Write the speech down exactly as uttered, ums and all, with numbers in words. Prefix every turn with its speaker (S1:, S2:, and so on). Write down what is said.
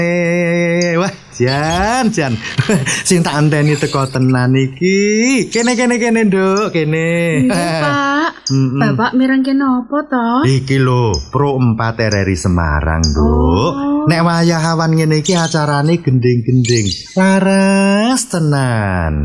S1: Eh, wah, Jan, Jan. Sing tak anteni teko tenan iki. Kene kene kene, Nduk, kene.
S2: Nggih, Pak. Mm-mm. Bapak mireng kene apa to?
S1: Iki lho, Pro empat R R I Semarang, Nduk. Oh. Nek wayah awan ngene iki acarane gending-gending. Laras tenan.